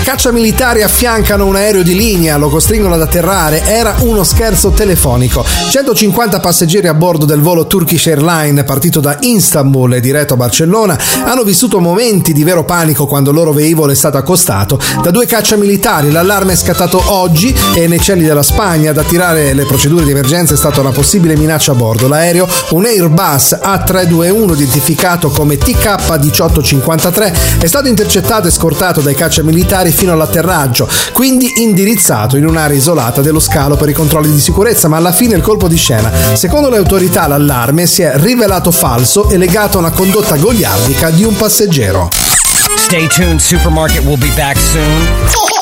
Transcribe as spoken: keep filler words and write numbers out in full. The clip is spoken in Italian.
cacciamilitari affiancano un aereo di linea, lo costringono ad atterrare. Era uno scherzo telefonico. centocinquanta passeggeri a bordo del volo Turkish Airlines partito da Istanbul e diretto a Barcellona hanno vissuto momenti di vero panico quando il loro velivolo è stato accostato da due cacciamilitari. L'allarme è scattato oggi e nei cieli della Spagna. Ad attirare le procedure di emergenza è stata una possibile minaccia a bordo. L'aereo, un Airbus A tre due uno identificato come T K diciotto cinquantatré, è stato intercettato e scortato dai cacciamilitari fino all'atterraggio, quindi indirizzato in un'area isolata dello scalo per i controlli di sicurezza, ma alla fine il colpo di scena. Secondo le autorità l'allarme si è rivelato falso e legato a una condotta goliardica di un passeggero. Stay tuned, Supermarket will be back soon.